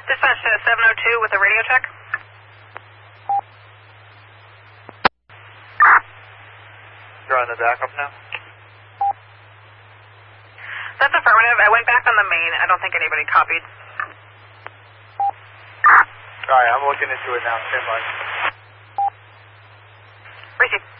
Dispatch to 702 with a radio check. You're on the backup now? That's affirmative. I went back on the main. I don't think anybody copied. Alright, I'm looking into it now. Stand by. Receive.